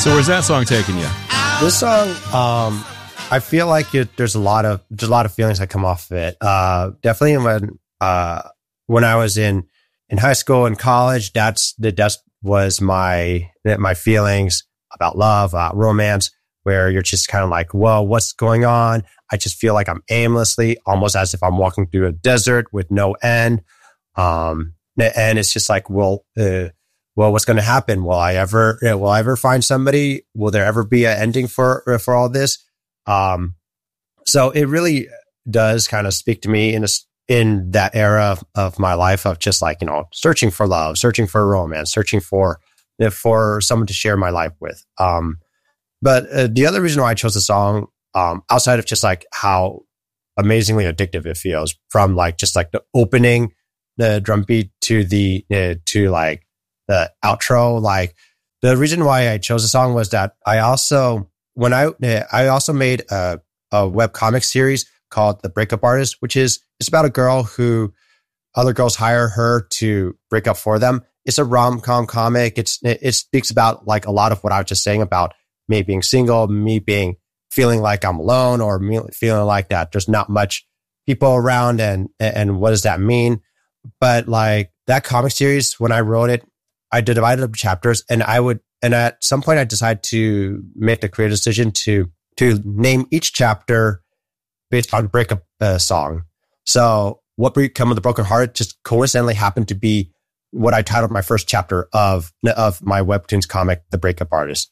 So where's that song taking you? This song, I feel like there's a lot of feelings that come off of it. Definitely when I was in high school and college, that was my feelings about love, romance, where you're just kind of like, well, what's going on? I just feel like I'm aimlessly, almost as if I'm walking through a desert with no end. And it's just like, well, what's going to happen? Will I ever find somebody? Will there ever be an ending for all this? So it really does kind of speak to me in that era of my life of just like, searching for love, searching for romance, searching for someone to share my life with. But the other reason why I chose the song, outside of just like how amazingly addictive it feels from like, just like the opening, the drum beat to like the outro, like the reason why I chose the song was that I also made a web comic series called The Breakup Artist, which it's about a girl who other girls hire her to break up for them. It's a rom-com comic. It speaks about like a lot of what I was just saying about me being single, me feeling like I'm alone, or me feeling like that there's not much people around, and what does that mean? But like that comic series, when I wrote it, I divided up chapters, and at some point I decided to make the creative decision to name each chapter based on a breakup song. So What Become of the Broken Heart just coincidentally happened to be what I titled my first chapter of my webtoons comic, The Breakup Artist.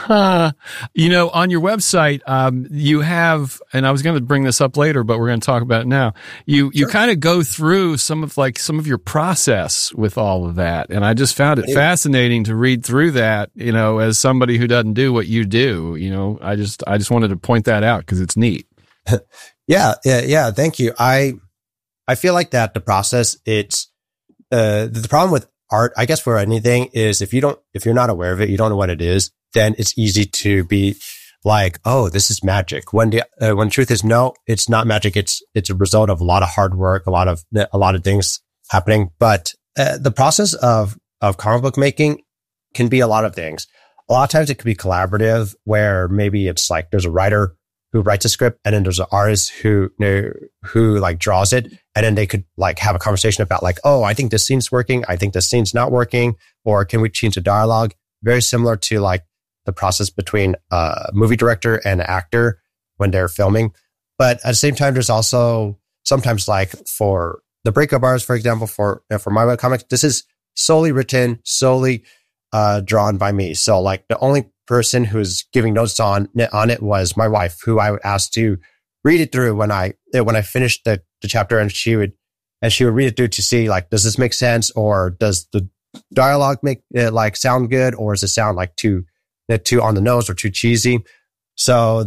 On your website, you have, and I was going to bring this up later, but we're going to talk about it now. You kind of go through some of your process with all of that. And I just found it fascinating to read through that, as somebody who doesn't do what you do, I just wanted to point that out because it's neat. Yeah. Thank you. I feel like that the process, it's, the problem with art, I guess for anything, is if you're not aware of it, you don't know what it is, then it's easy to be like, oh, this is magic. When the truth is, no, it's not magic. It's a result of a lot of hard work, a lot of things happening. But the process of comic book making can be a lot of things. A lot of times it could be collaborative, where maybe it's like there's a writer who writes a script, and then there's an artist who like draws it, and then they could like have a conversation about like, oh, I think this scene's working, I think this scene's not working, or can we change the dialogue? Very similar to like the process between a movie director and an actor when they're filming. But at the same time, there's also sometimes like for The Breakup Artist, for example, for my webcomics, this is solely written, solely drawn by me. So like the only person who's giving notes on it was my wife, who I would ask to read it through when I finished the chapter, and she would read it through to see like, does this make sense, or does the dialogue make it like sound good, or does it sound like too on the nose or too cheesy? So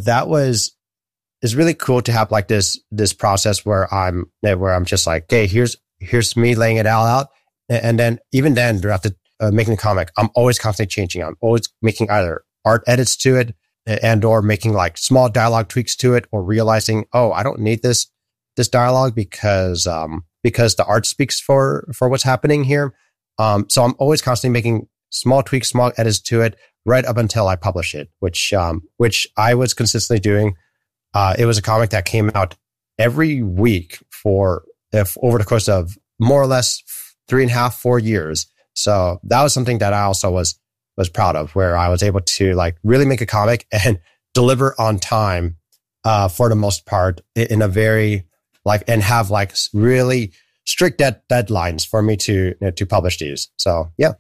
it's really cool to have like this process where I'm just like, okay, here's me laying it all out, and then even then throughout the making the comic, I'm always constantly changing. I'm always making either art edits to it, and or making like small dialogue tweaks to it, or realizing, oh, I don't need this dialogue because the art speaks for what's happening here. So I'm always constantly making small tweaks, small edits to it, right up until I publish it, which I was consistently doing. It was a comic that came out every week over the course of more or less 3.5, 4 years. So that was something that I also was proud of, where I was able to like really make a comic and deliver on time, for the most part, in a very like, and have like really strict deadlines for me to publish these. So yeah,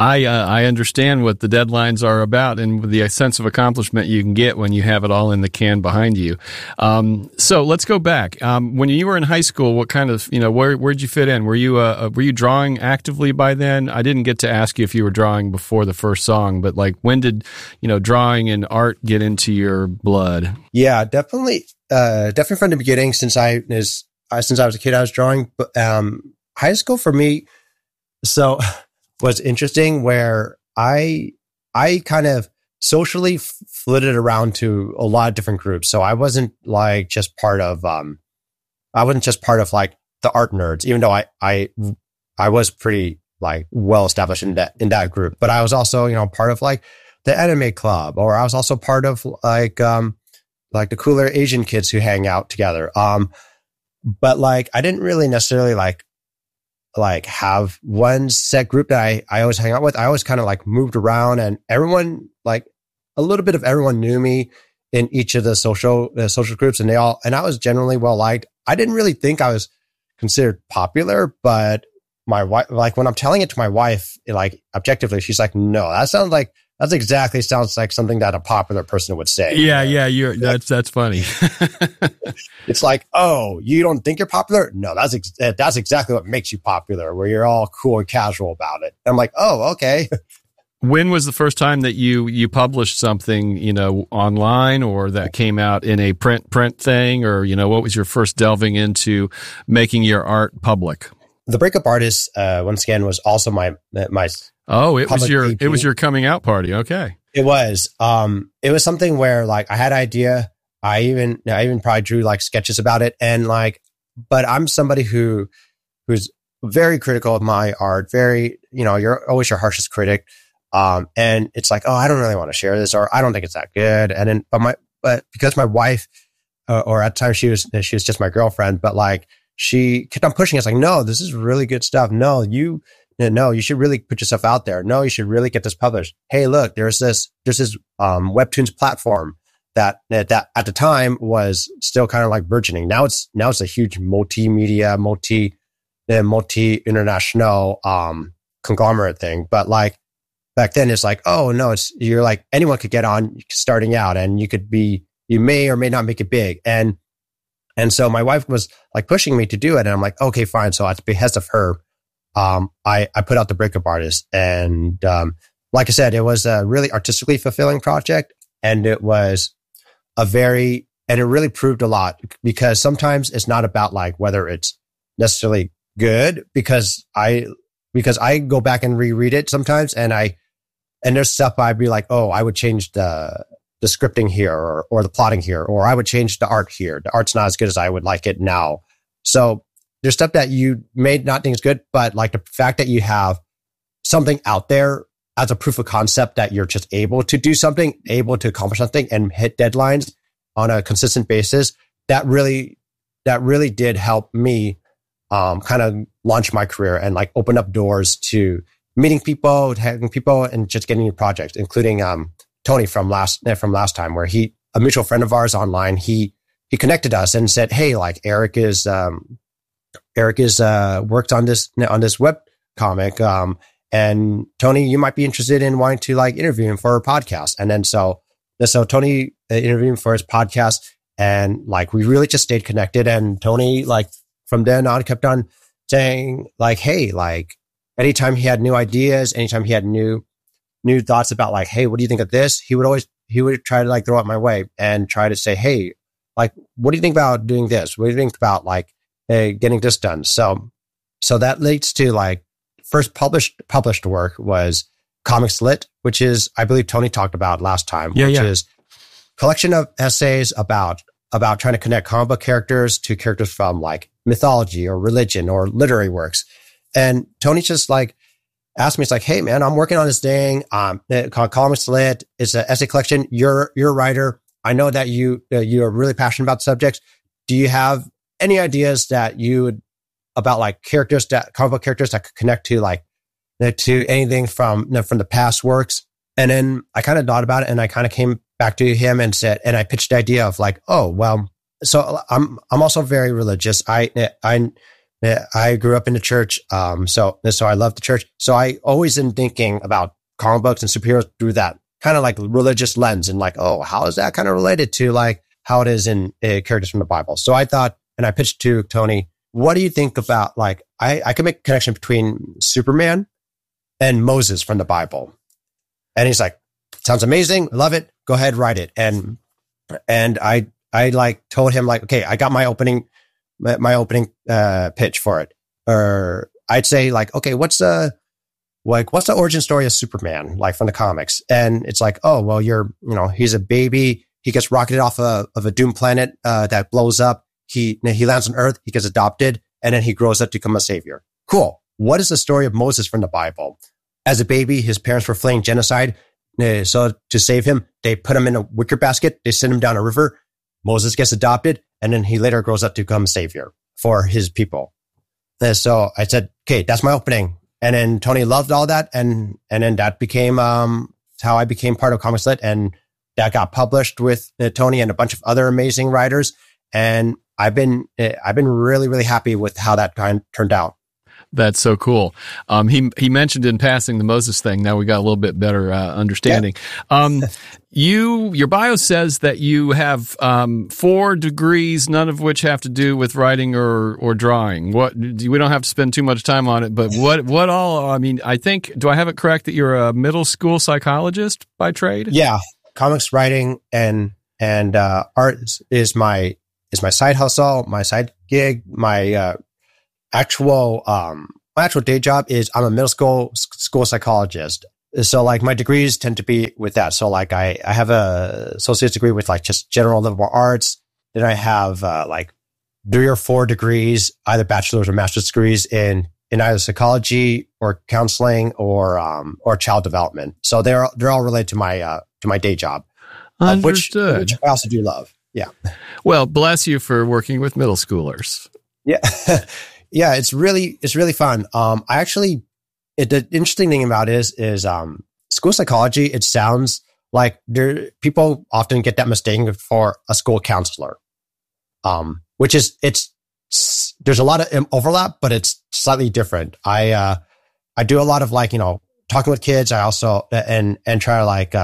I understand what the deadlines are about, and the sense of accomplishment you can get when you have it all in the can behind you. So let's go back. When you were in high school, what kind of where'd you fit in? Were you drawing actively by then? I didn't get to ask you if you were drawing before the first song, but like when did drawing and art get into your blood? Yeah, definitely from the beginning. Since I was a kid, I was drawing. But high school for me was interesting, where I kind of socially flitted around to a lot of different groups. So I wasn't like just part of like the art nerds, even though I was pretty like well established in that group. But I was also part of like the anime club, or I was also part of like the cooler Asian kids who hang out together. But like, I didn't really necessarily like have one set group that I always hang out with. I always kind of like moved around, and everyone, like a little bit of everyone knew me in each of the social groups, and I was generally well liked. I didn't really think I was considered popular, but my wife, like when I'm telling it to my wife, like objectively, she's like, no, sounds like something that a popular person would say. Yeah. That's funny. It's like, oh, you don't think you're popular? No, that's exactly what makes you popular, where you're all cool and casual about it. And I'm like, oh, okay. When was the first time that you published something, online, or that came out in a print thing, or, what was your first delving into making your art public? The Breakup Artist, once again, was also my Oh, it was your coming out party. Okay. It was something where like I had an idea. I even probably drew like sketches about it, and like, but I'm somebody who's very critical of my art. Very, you're always your harshest critic. And it's like, oh, I don't really want to share this, or I don't think it's that good. And then, but because my wife, or at the time she was just my girlfriend, but like she kept on pushing us like, no, this is really good stuff. No, you should really put yourself out there. No, you should really get this published. Hey, look, there's this Webtoons platform that at the time was still kind of like burgeoning. Now it's a huge multimedia, multi-international, conglomerate thing. But like back then it's like, oh no, you're like anyone could get on starting out, and you may or may not make it big. And so my wife was like pushing me to do it, and I'm like, okay, fine. So at the behest of her, I put out The Breakup Artist, and like I said, it was a really artistically fulfilling project, and it really proved a lot, because sometimes it's not about like whether it's necessarily good, because I go back and reread it sometimes, and there's stuff I'd be like, oh, I would change the scripting here, or the plotting here, or I would change the art here. The art's not as good as I would like it now. So there's stuff that you may not think is good, but like the fact that you have something out there as a proof of concept that you're just able to do something, able to accomplish something and hit deadlines on a consistent basis, that really did help me kind of launch my career and like open up doors to meeting people, having people, and just getting new projects, including Tony from last time, where a mutual friend of ours online, he connected us and said, hey, like Eric is worked on this web comic, and Tony, you might be interested in wanting to like interview him for a podcast. And then so Tony interviewed him for his podcast, and like we really just stayed connected. And Tony, like from then on, kept on saying like, hey, like anytime he had new ideas, anytime he had new thoughts about like, hey, what do you think of this? He would try to like throw it my way and try to say, hey, like, what do you think about doing this? What do you think about like getting this done? So that leads to like first published work was Comics Lit, which is, I believe Tony talked about last time, which is collection of essays about trying to connect comic book characters to characters from like mythology or religion or literary works. And Tony just like asked me, it's like, hey man, I'm working on this thing called Comics Lit. It's an essay collection. You're a writer. I know that you are really passionate about subjects. Do you have any ideas that you would about like comic book characters that could connect to like to anything from the past works? And then I kind of thought about it, and I kind of came back to him and said, and I pitched the idea of like, oh well, so I'm also very religious. I grew up in the church, so I love the church. So I always am thinking about comic books and superheroes through that kind of like religious lens, and like, oh, how is that kind of related to like how it is in characters from the Bible? So I thought, and I pitched to Tony, what do you think about like I could make a connection between Superman and Moses from the Bible? And he's like, sounds amazing, love it, go ahead, write it. And I like told him like, okay, I got my opening pitch for it. Or I'd say like, okay, what's the origin story of Superman, like from the comics? And it's like, oh, well, he's a baby. He gets rocketed off of a doomed planet, that blows up. He lands on Earth. He gets adopted, and then he grows up to become a savior. Cool. What is the story of Moses from the Bible? As a baby, his parents were fleeing genocide. So to save him, they put him in a wicker basket. They send him down a river. Moses gets adopted, and then he later grows up to become a savior for his people. And so I said, okay, that's my opening. And then Tony loved all that. And then that became, how I became part of Comics Lit, and that got published with Tony and a bunch of other amazing writers. And I've been really, really happy with how that turned out. That's so cool. He mentioned in passing the Moses thing. Now we got a little bit better understanding. Yeah. Your bio says that you have 4 degrees, none of which have to do with writing or drawing. We don't have to spend too much time on it, but what all? I mean, I think, do I have it correct that you're a middle school psychologist by trade? Yeah, comics writing and art is my side hustle, my side gig, my actual day job is I'm a middle school psychologist. So like my degrees tend to be with that. So like I have a associate's degree with like just general liberal arts. Then I have like 3 or 4 degrees, either bachelor's or master's degrees in either psychology or counseling or child development. So they're all related to my day job. Understood. Which I also do love. Yeah. Well, bless you for working with middle schoolers. Yeah. Yeah, it's really fun. The interesting thing about it is school psychology. It sounds like people often get that mistaken for a school counselor, which is there's a lot of overlap, but it's slightly different. I do a lot of talking with kids. I also and try to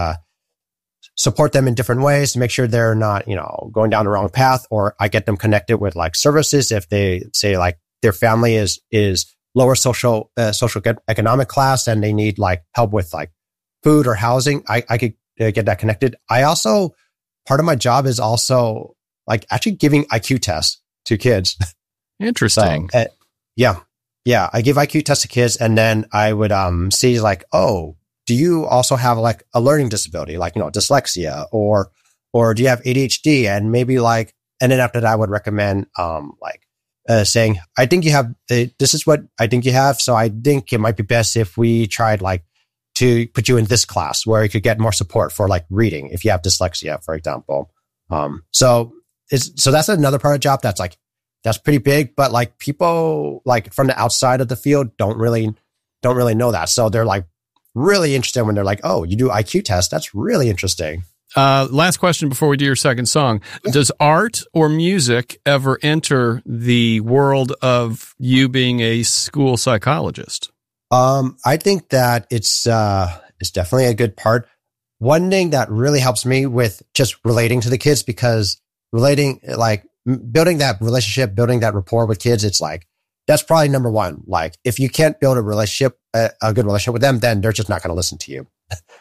support them in different ways to make sure they're not going down the wrong path, or I get them connected with services if they say their family is lower social economic class and they need help with food or housing. I could get that connected. I also, part of my job is also actually giving IQ tests to kids. Interesting. So, yeah. I give IQ tests to kids, and then I would see oh, do you also have a learning disability, dyslexia, or do you have ADHD? And maybe and then after that I would recommend saying, I think you have, this is what I think you have. So I think it might be best if we tried to put you in this class where you could get more support for reading if you have dyslexia, for example. So that's another part of the job that's pretty big, but people from the outside of the field don't really know that. So they're really interested when they're oh, you do IQ tests. That's really interesting. Last question before we do your second song. Does art or music ever enter the world of you being a school psychologist? I think that it's definitely a good part. One thing that really helps me with just relating to the kids, because building that relationship, building that rapport with kids, it's that's probably number one. If you can't build a good relationship with them, then they're just not going to listen to you.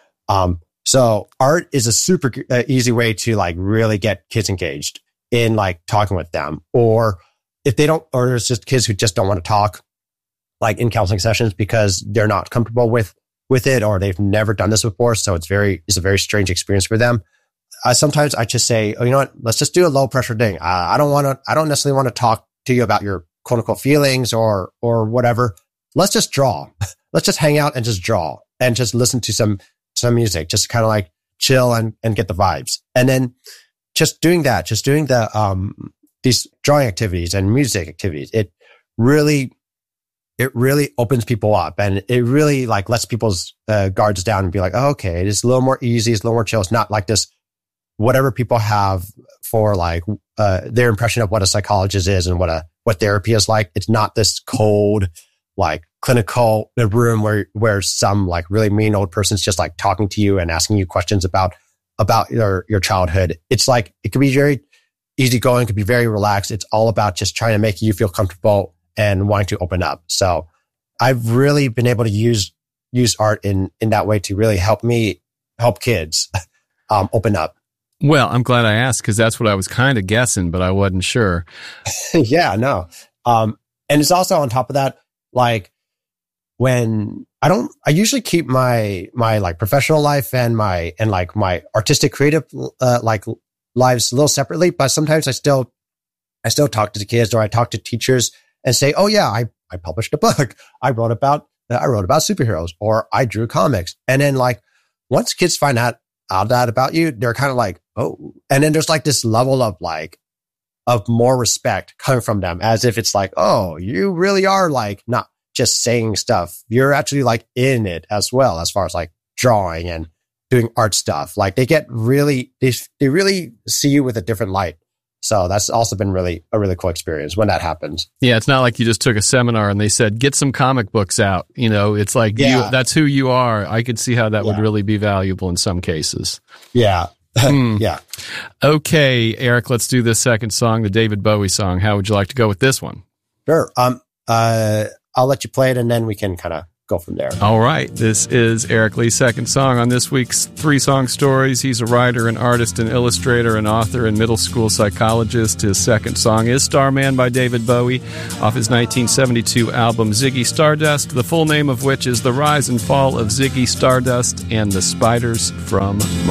So art is a super easy way to really get kids engaged in talking with them, or if they don't, or it's just kids who just don't want to talk in counseling sessions because they're not comfortable with it, or they've never done this before. So it's a very strange experience for them. Sometimes I just say, oh, you know what? Let's just do a low pressure thing. I don't necessarily want to talk to you about your quote unquote feelings or whatever. Let's just draw. Let's just hang out and just draw and just listen to some music, just kind of chill and get the vibes. And then just doing these drawing activities and music activities, it really opens people up, and it really lets people's guards down and be oh, okay, it's a little more easy, it's a little more chill. It's not this, whatever people have for their impression of what a psychologist is and what therapy is like. It's not this cold, clinical room where some really mean old person's just talking to you and asking you questions about your childhood. It's it could be very easygoing, it could be very relaxed. It's all about just trying to make you feel comfortable and wanting to open up. So I've really been able to use art in that way to really help kids open up. Well, I'm glad I asked, because that's what I was kind of guessing, but I wasn't sure. Yeah, no. And it's also on top of that, when I usually keep my professional life and my artistic creative lives a little separately, but sometimes I still talk to the kids, or I talk to teachers and say, oh yeah, I published a book. I wrote about superheroes, or I drew comics. And then once kids find out that about you, they're kind of like, oh, and then there's like this level of like, of more respect coming from them, as if it's like, oh, you really are like not just saying stuff. You're actually like in it as well, as far as like drawing and doing art stuff. Like they really see you with a different light. So that's also been a really cool experience when that happens. Yeah, it's not like you just took a seminar and they said, get some comic books out. You know, it's like, that's who you are. I could see how that would really be valuable in some cases. Yeah. Yeah. Okay, Eric, let's do this second song, the David Bowie song. How would you like to go with this one? Sure. I'll let you play it and then we can kind of go from there. All right. This is Eric Lee's second song on this week's 3-Song Stories. He's a writer, an artist, an illustrator, an author, and middle school psychologist. His second song is Starman by David Bowie off his 1972 album Ziggy Stardust, the full name of which is The Rise and Fall of Ziggy Stardust and the Spiders from Mars.